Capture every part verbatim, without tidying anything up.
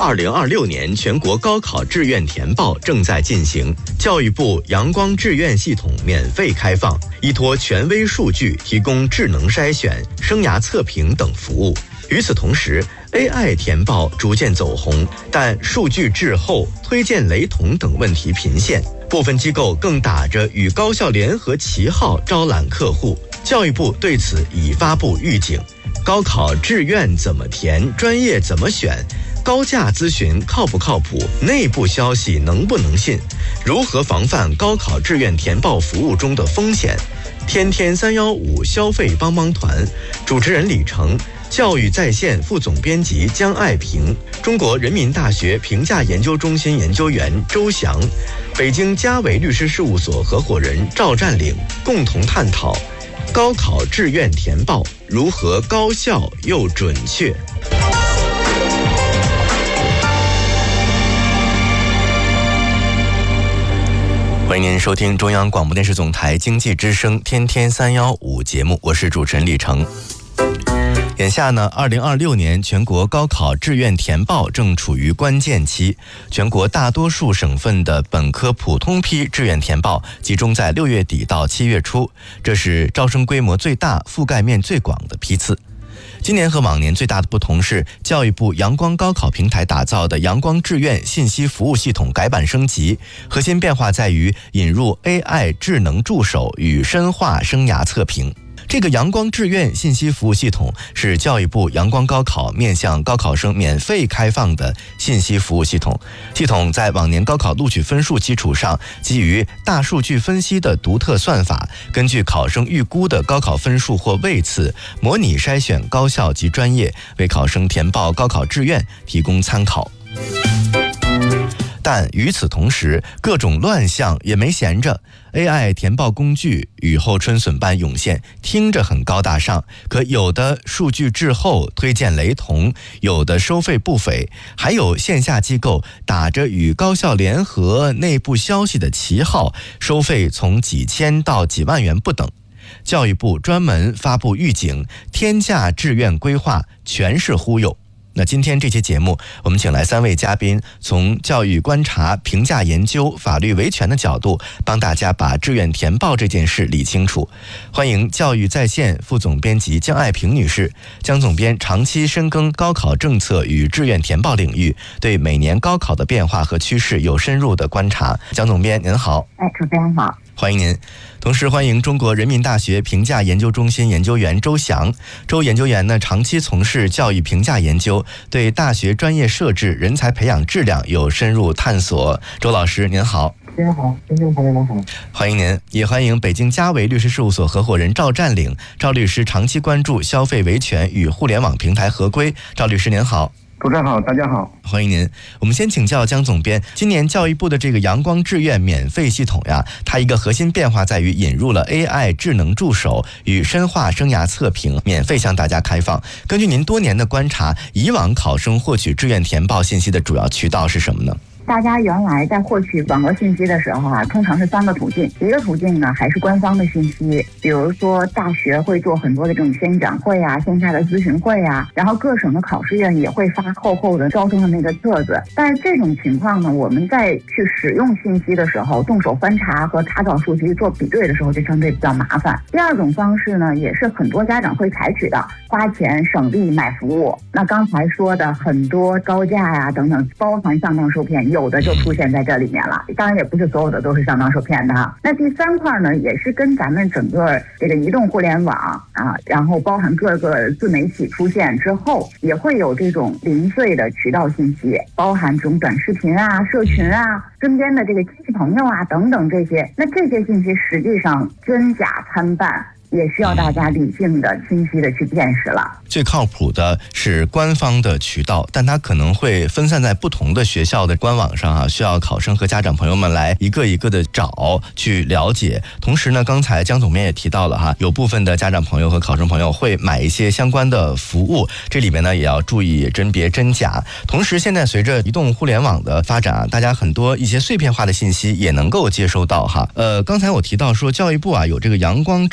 二零二六年全国高考志愿填报正在进行，教育部阳光志愿系统免费开放，依托权威数据提供智能筛选、生涯测评等服务。与此同时 A I 填报逐渐走红，但数据滞后、推荐雷同等问题频现，部分机构更打着与高校联合旗号招揽客户。教育部对此已发布预警：高考志愿怎么填，专业怎么选，高价咨询靠不靠谱，内部消息能不能信，如何防范高考志愿填报服务中的风险？天天三幺五消费帮帮团，主持人李成，教育在线副总编辑江爱萍，中国人民大学评价研究中心研究员周翔，北京嘉维律师事务所合伙人赵占领，共同探讨高考志愿填报如何高效又准确。欢迎您收听中央广播电视总台经济之声天天三幺五节目，我是主持人李成。眼下呢，二零二六年全国高考志愿填报正处于关键期，全国大多数省份的本科普通批志愿填报集中在六月底到七月初，这是招生规模最大、覆盖面最广的批次。今年和往年最大的不同是，教育部阳光高考平台打造的阳光志愿信息服务系统改版升级，核心变化在于引入 A I 智能助手与深化生涯测评。这个阳光志愿信息服务系统是教育部阳光高考面向高考生免费开放的信息服务系统。系统在往年高考录取分数基础上，基于大数据分析的独特算法，根据考生预估的高考分数或位次，模拟筛选高校及专业，为考生填报高考志愿提供参考。但与此同时，各种乱象也没闲着。A I 填报工具雨后春笋般涌现，听着很高大上，可有的数据滞后、推荐雷同，有的收费不菲，还有线下机构打着与高校联合、内部消息的旗号，收费从几千到几万元不等。教育部专门发布预警，天价志愿规划全是忽悠。那今天这期节目，我们请来三位嘉宾，从教育观察、评价研究、法律维权的角度，帮大家把志愿填报这件事理清楚。欢迎教育在线副总编辑江爱萍女士。江总编长期深耕高考政策与志愿填报领域，对每年高考的变化和趋势有深入的观察。江总编您好。 哎，主持人好。 欢迎您。同时欢迎中国人民大学评价研究中心研究员周翔。周研究员呢，长期从事教育评价研究，对大学专业设置、人才培养质量有深入探索。周老师您好。 大家好，听众朋友们好。 欢迎您。也欢迎北京嘉维律师事务所合伙人赵占领。赵律师长期关注消费维权与互联网平台合规。赵律师您好。 主持人好，大家好， 欢迎您。我们先请教江总编，今年教育部的这个阳光志愿免费系统呀，它一个核心变化在于引入了 A I 智能助手与深化生涯测评，免费向大家开放。根据您多年的观察，以往考生获取志愿填报信息的主要渠道是什么呢？ 大家原来在获取网络信息的时候啊，通常是三个途径。一个途径呢，还是官方的信息，比如说大学会做很多的这种宣讲会啊、线下的咨询会啊，然后各省的考试院也会发厚厚的招生的那个册子。但是这种情况呢，我们在去使用信息的时候，动手翻查和查找数据做比对的时候，就相对比较麻烦。第二种方式呢，也是很多家长会采取的，花钱省力买服务。那刚才说的很多高价呀、等等，包含上当受骗，有的就出现在这里面了，当然也不是所有的都是上当受骗的哈。那第三块呢，也是跟咱们整个这个移动互联网啊，然后包含各个自媒体出现之后，也会有这种零碎的渠道信息，包含这种短视频啊、社群啊、身边的这个亲戚朋友啊等等这些。那这些信息实际上真假参半，也需要大家理性的、清晰的去辨识了。 最靠谱的是官方的渠道，但它可能会分散在不同的学校的官网上啊，需要考生和家长朋友们来一个一个的找去了解。同时呢，刚才江总编也提到了哈，有部分的家长朋友和考生朋友会买一些相关的服务，这里面呢也要注意甄别真假。同时，现在随着移动互联网的发展啊，大家很多一些碎片化的信息也能够接收到哈。呃，刚才我提到说，教育部啊有这个阳光志愿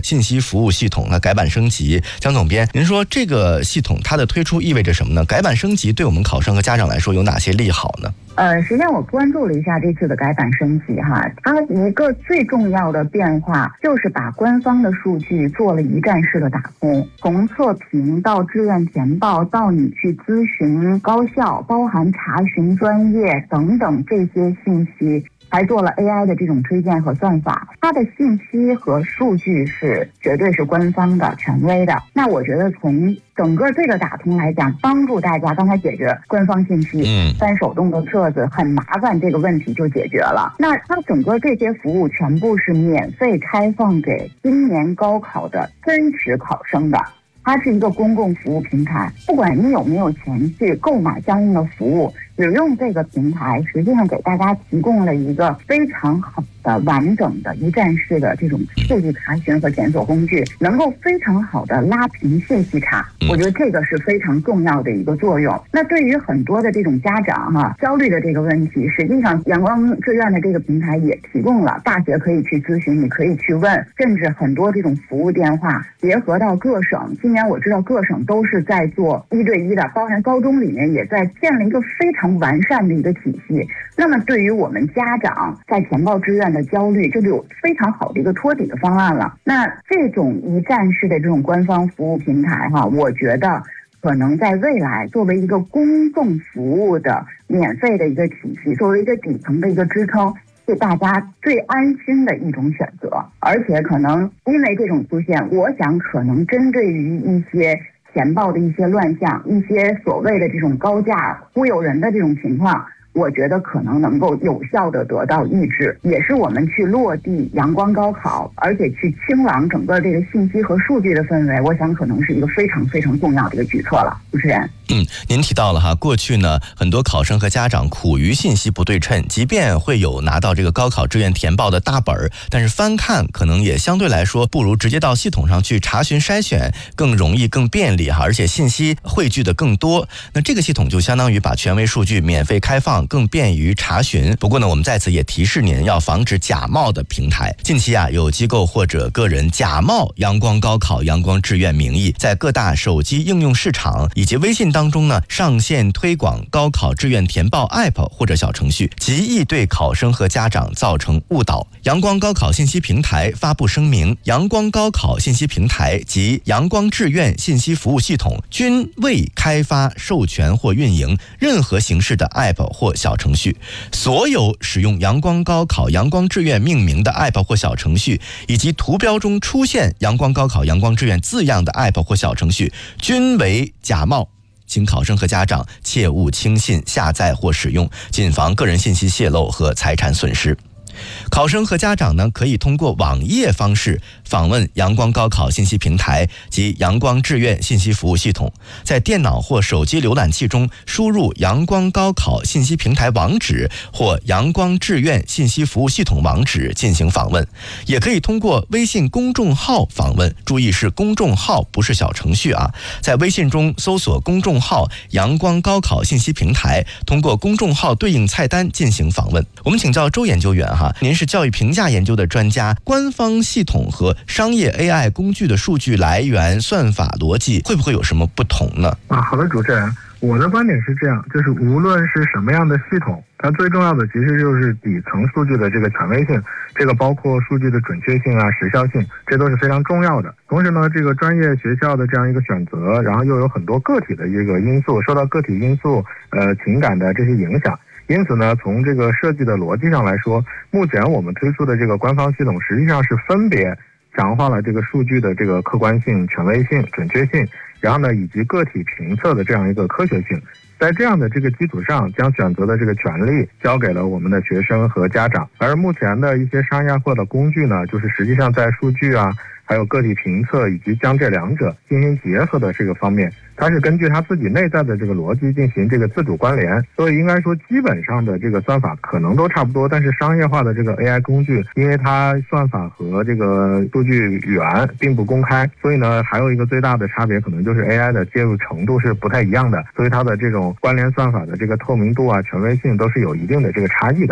信息服务系统的改版升级。江总编，您说这个系统它的推出意味着什么呢？改版升级对我们考生和家长来说有哪些利好呢？ 呃，实际上我关注了一下这次的改版升级哈，它一个最重要的变化就是把官方的数据做了一站式的打通，从测评到志愿填报到你去咨询高校，包含查询专业等等这些信息，还做了 A I 的这种推荐和算法，它的信息和数据是绝对是官方的、权威的。那我觉得从整个这个打通来讲，帮助大家刚才解决官方信息、嗯，翻手动的册子很麻烦这个问题就解决了。那它整个这些服务全部是免费开放给今年高考的真实考生的。它是一个公共服务平台，不管你有没有钱去购买相应的服务，使用这个平台实际上给大家提供了一个非常好的完整的一站式的这种数据查询和检索工具，能够非常好的拉平信息差，我觉得这个是非常重要的一个作用。那对于很多的这种家长哈、啊、焦虑的这个问题，实际上阳光志愿的这个平台也提供了大学可以去咨询，你可以去问，甚至很多这种服务电话结合到各省，今年我知道各省都是在做一对一的，包含高中里面也在建立一个非常完善的一个体系。那么对于我们家长在填报志愿的焦虑，这就有非常好的一个托底的方案了。那这种一站式的这种官方服务平台哈，我觉得可能在未来作为一个公众服务的免费的一个体系，作为一个底层的一个支撑，是大家最安心的一种选择。而且可能因为这种出现，我想可能针对于一些填报的一些乱象，一些所谓的这种高价忽悠人的这种情况，我觉得可能能够有效的得到抑制，也是我们去落地阳光高考，而且去清朗整个这个信息和数据的氛围，我想可能是一个非常非常重要的一个举措了。主持人， 嗯，您提到了哈，过去呢，很多考生和家长苦于信息不对称，即便会有拿到这个高考志愿填报的大本儿，但是翻看可能也相对来说不如直接到系统上去查询筛选更容易、更便利哈，而且信息汇聚的更多。那这个系统就相当于把权威数据免费开放，更便于查询。不过呢，我们在此也提示您要防止假冒的平台。近期啊，有机构或者个人假冒阳光高考、阳光志愿名义，在各大手机应用市场以及微信当中呢，上线推广高考志愿填报 App 或者小程序，极易对考生和家长造成误导。阳光高考信息平台发布声明，阳光高考信息平台及阳光志愿信息服务系统均未开发、授权或运营任何形式的 App 或小程序。所有使用阳光高考、阳光志愿命名的 App 或小程序，以及图标中出现阳光高考、阳光志愿字样的 App 或小程序，均为假冒。请考生和家长切勿轻信、下载或使用，谨防个人信息泄露和财产损失。考生和家长呢，可以通过网页方式访问阳光高考信息平台及阳光志愿信息服务系统，在电脑或手机浏览器中输入阳光高考信息平台网址或阳光志愿信息服务系统网址进行访问，也可以通过微信公众号访问，注意是公众号，不是小程序啊。在微信中搜索公众号阳光高考信息平台，通过公众号对应菜单进行访问。我们请教周研究员哈，您是教育评价研究的专家，官方系统和商业 A I 工具的数据来源、算法逻辑会不会有什么不同呢？ 啊，好的，主持人，我的观点是这样，就是无论是什么样的系统，它最重要的其实就是底层数据的这个权威性，这个包括数据的准确性啊、时效性，这都是非常重要的。同时呢，这个专业学校的这样一个选择，然后又有很多个体的一个因素，受到个体因素、呃情感的这些影响。因此呢，从这个设计的逻辑上来说，目前我们推出的这个官方系统实际上是分别强化了这个数据的这个客观性、权威性、准确性，然后呢，以及个体评测的这样一个科学性。在这样的这个基础上，将选择的这个权利交给了我们的学生和家长。而目前的一些商业化的工具呢，就是实际上在数据啊，还有个体评测以及将这两者进行结合的这个方面，它是根据它自己内在的这个逻辑进行这个自主关联，所以应该说基本上的这个算法可能都差不多，但是商业化的这个 A I 工具，因为它算法和这个数据源并不公开，所以呢，还有一个最大的差别可能就是 A I 的介入程度是不太一样的，所以它的这种关联算法的这个透明度啊、权威性都是有一定的这个差异的。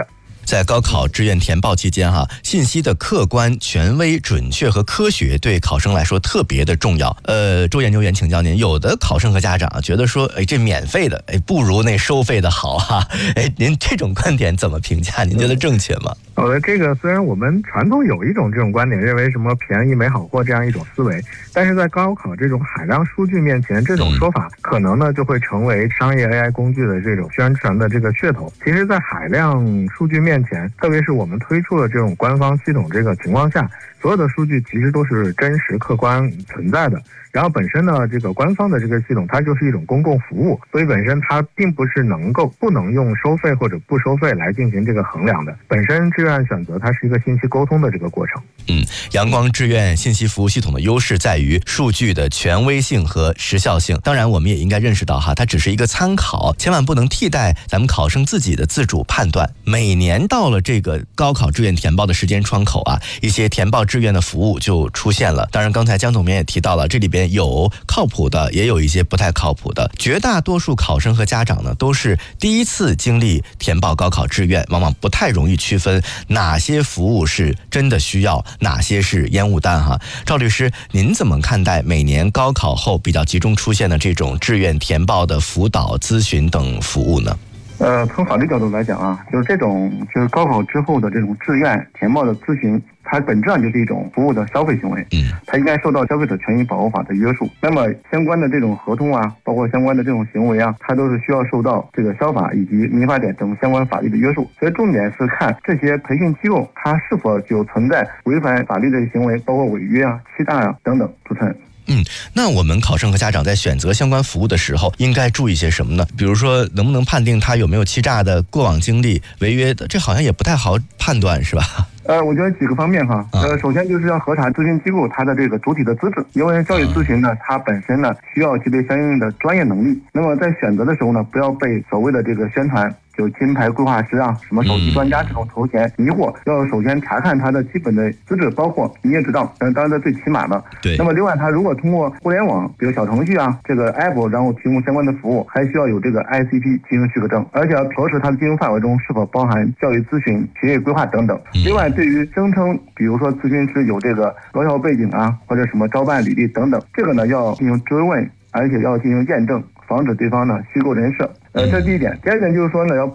在高考志愿填报期间哈、啊，信息的客观、权威、准确和科学对考生来说特别的重要。呃，周研究员请教您，有的考生和家长啊觉得说，哎，这免费的，哎，不如那收费的好哈、啊。哎，您这种观点怎么评价？您觉得正确吗？ 好的，这个虽然我们传统有一种这种观点，认为什么便宜没好货这样一种思维，但是在高考这种海量数据面前，这种说法可能呢就会成为商业 A I 工具的这种宣传的这个噱头。其实，在海量数据面前，特别是我们推出的这种官方系统这个情况下，所有的数据其实都是真实客观存在的。然后本身呢，这个官方的这个系统它就是一种公共服务，所以本身它并不是能够不能用收费或者不收费来进行这个衡量的。本身志愿选择它是一个信息沟通的这个过程。 嗯，阳光志愿信息服务系统的优势在于数据的权威性和时效性。当然，我们也应该认识到哈，它只是一个参考，千万不能替代咱们考生自己的自主判断。每年到了这个高考志愿填报的时间窗口啊，一些填报志愿的服务就出现了。当然，刚才江总编也提到了，这里边有靠谱的，也有一些不太靠谱的。绝大多数考生和家长呢，都是第一次经历填报高考志愿，往往不太容易区分哪些服务是真的需要，哪些是烟雾弹哈。赵律师，您怎么看待每年高考后比较集中出现的这种志愿填报的辅导、咨询等服务呢？ 呃，从法律角度来讲啊，就是这种就是高考之后的这种志愿填报的咨询，它本质上就是一种服务的消费行为，嗯，它应该受到消费者权益保护法的约束。那么相关的这种合同啊，包括相关的这种行为啊，它都是需要受到这个消法以及民法典等相关法律的约束。所以重点是看这些培训机构它是否有存在违反法律的行为，包括违约啊、欺诈啊等等出现。 嗯，那我们考生和家长在选择相关服务的时候，应该注意些什么呢？比如说，能不能判定他有没有欺诈的过往经历、违约的？这好像也不太好判断，是吧？ 呃，我觉得几个方面哈，呃，首先就是要核查咨询机构它的这个主体的资质，因为教育咨询呢，它本身呢需要具备相应的专业能力。那么在选择的时候呢，不要被所谓的这个宣传就金牌规划师啊、什么首席专家这种头衔迷惑，要首先查看他的基本的资质，包括营业执照，嗯，当然这最起码的。 对。 那么另外，他如果通过互联网，比如小程序啊，这个 app， 然后提供相关的服务，还需要有这个 I C P 金融许可证，而且要核实他的金融范围中是否包含教育咨询、学业规划等等。另外，对于声称比如说咨询师有这个高校背景啊，或者什么招办履历等等，这个呢要进行追问，而且要进行验证，防止对方呢虚构人设。呃，这是第一点。第二点就是说呢，要